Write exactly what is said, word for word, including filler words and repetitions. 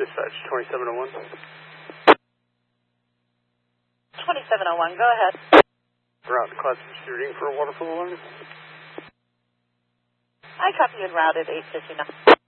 Dispatch twenty-seven oh one. twenty-seven oh one, go ahead. Route class shooting for a water flow alarm. I copy and routed eight fifty-nine.